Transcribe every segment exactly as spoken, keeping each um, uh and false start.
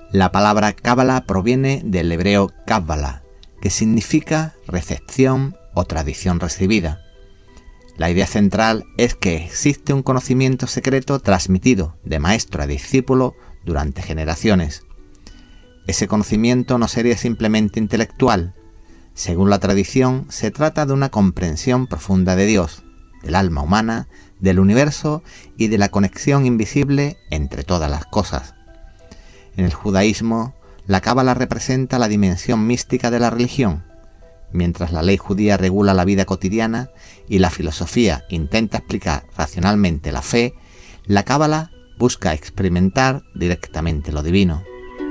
La palabra cábala proviene del hebreo kabbalah, que significa recepción o tradición recibida. La idea central es que existe un conocimiento secreto transmitido de maestro a discípulo durante generaciones. Ese conocimiento no sería simplemente intelectual. Según la tradición, se trata de una comprensión profunda de Dios, del alma humana, del universo y de la conexión invisible entre todas las cosas. En el judaísmo, la cábala representa la dimensión mística de la religión. Mientras la ley judía regula la vida cotidiana y la filosofía intenta explicar racionalmente la fe, la cábala busca experimentar directamente lo divino.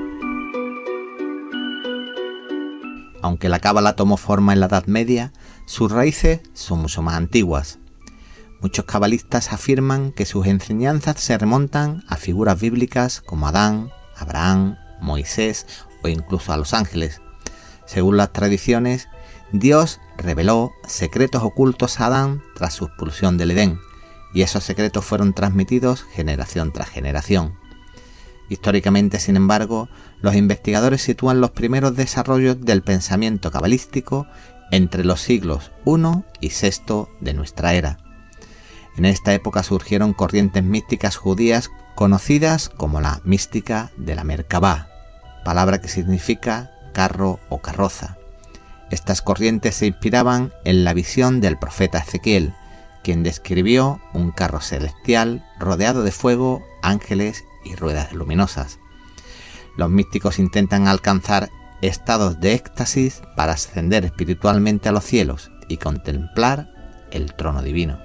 Aunque la cábala tomó forma en la Edad Media, sus raíces son mucho más antiguas. Muchos cabalistas afirman que sus enseñanzas se remontan a figuras bíblicas como Adán, Abraham, Moisés o incluso a los ángeles. Según las tradiciones, Dios reveló secretos ocultos a Adán tras su expulsión del Edén, y esos secretos fueron transmitidos generación tras generación. Históricamente, sin embargo, los investigadores sitúan los primeros desarrollos del pensamiento cabalístico entre los siglos primero y sexto de nuestra era. En esta época surgieron corrientes místicas judías conocidas como la mística de la Merkabá, palabra que significa carro o carroza. Estas corrientes se inspiraban en la visión del profeta Ezequiel, quien describió un carro celestial rodeado de fuego, ángeles y ruedas luminosas. Los místicos intentan alcanzar estados de éxtasis para ascender espiritualmente a los cielos y contemplar el trono divino.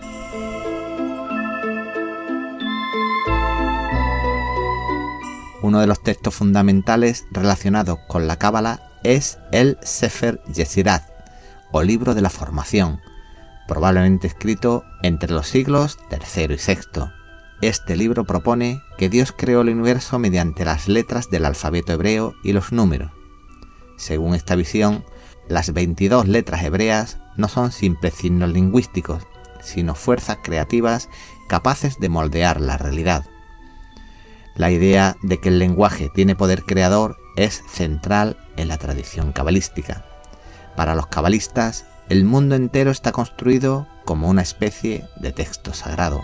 Uno de los textos fundamentales relacionados con la cábala es el Sefer Yezirat, o libro de la formación, probablemente escrito entre los siglos tercero y sexto. Este libro propone que Dios creó el universo mediante las letras del alfabeto hebreo y los números. Según esta visión, las veintidós letras hebreas no son simples signos lingüísticos, sino fuerzas creativas capaces de moldear la realidad. La idea de que el lenguaje tiene poder creador es central en la tradición cabalística. Para los cabalistas, el mundo entero está construido como una especie de texto sagrado.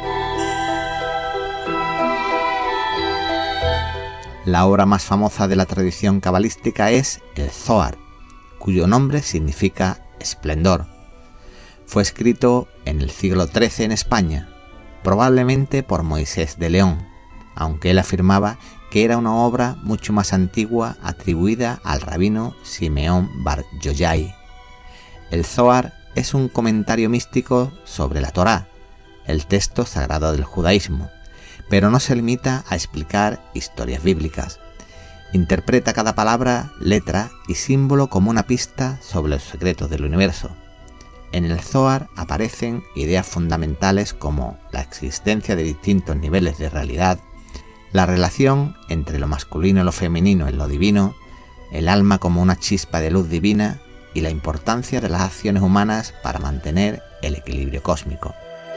La obra más famosa de la tradición cabalística es el Zohar, cuyo nombre significa esplendor. Fue escrito en el siglo trece en España, probablemente por Moisés de León, aunque él afirmaba que era una obra mucho más antigua atribuida al rabino Simeón Bar Yoyai. El Zohar es un comentario místico sobre la Torá, el texto sagrado del judaísmo, pero no se limita a explicar historias bíblicas. Interpreta cada palabra, letra y símbolo como una pista sobre los secretos del universo. En el Zohar aparecen ideas fundamentales como la existencia de distintos niveles de realidad, la relación entre lo masculino y lo femenino en lo divino, el alma como una chispa de luz divina y la importancia de las acciones humanas para mantener el equilibrio cósmico.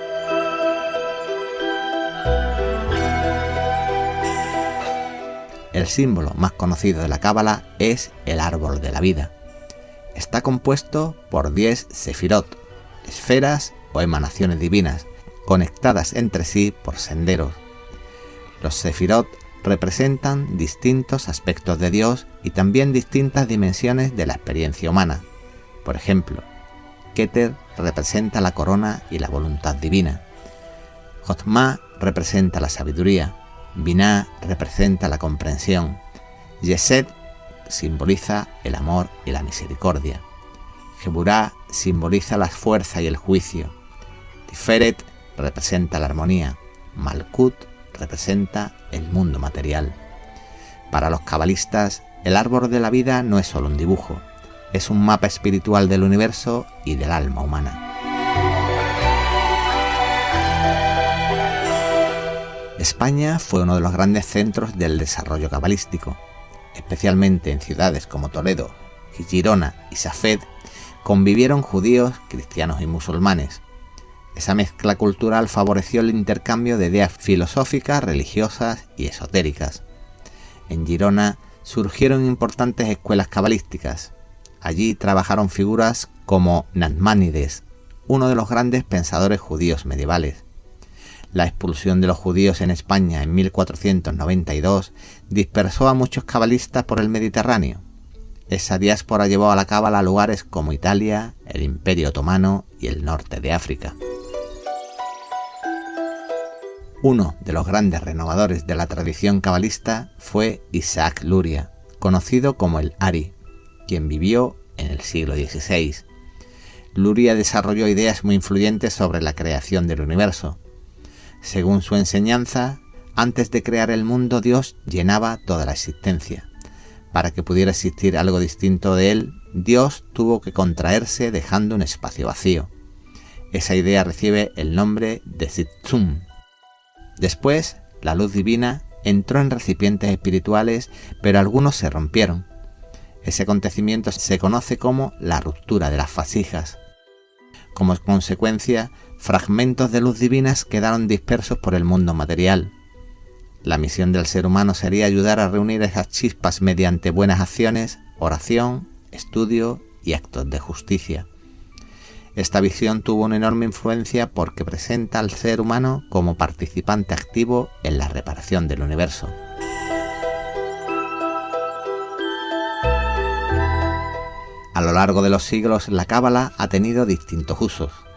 El símbolo más conocido de la cábala es el árbol de la vida. Está compuesto por diez sefirot, esferas o emanaciones divinas, conectadas entre sí por senderos. Los sefirot representan distintos aspectos de Dios y también distintas dimensiones de la experiencia humana. Por ejemplo, Keter representa la corona y la voluntad divina. Jochma representa la sabiduría. Binah representa la comprensión. Yesed simboliza el amor y la misericordia. Geburah simboliza la fuerza y el juicio. Tiferet representa la armonía. Malkut representa el mundo material. Para los cabalistas, el árbol de la vida no es solo un dibujo, es un mapa espiritual del universo y del alma humana. España fue uno de los grandes centros del desarrollo cabalístico, especialmente en ciudades como Toledo, Girona y Safed, convivieron judíos, cristianos y musulmanes. Esa mezcla cultural favoreció el intercambio de ideas filosóficas, religiosas y esotéricas. En Girona surgieron importantes escuelas cabalísticas. Allí trabajaron figuras como Nachmanides, uno de los grandes pensadores judíos medievales. La expulsión de los judíos en España en mil cuatrocientos noventa y dos dispersó a muchos cabalistas por el Mediterráneo. Esa diáspora llevó a la cábala a lugares como Italia, el Imperio Otomano y el norte de África. Uno de los grandes renovadores de la tradición cabalista fue Isaac Luria, conocido como el Ari, quien vivió en el siglo dieciséis. Luria desarrolló ideas muy influyentes sobre la creación del universo. Según su enseñanza, antes de crear el mundo, Dios llenaba toda la existencia. Para que pudiera existir algo distinto de él, Dios tuvo que contraerse dejando un espacio vacío. Esa idea recibe el nombre de Tzimtzum. Después, la luz divina entró en recipientes espirituales, pero algunos se rompieron. Ese acontecimiento se conoce como la ruptura de las vasijas. Como consecuencia, fragmentos de luz divinas quedaron dispersos por el mundo material. La misión del ser humano sería ayudar a reunir esas chispas mediante buenas acciones, oración, estudio y actos de justicia. Esta visión tuvo una enorme influencia porque presenta al ser humano como participante activo en la reparación del universo. A lo largo de los siglos, la cábala ha tenido distintos usos.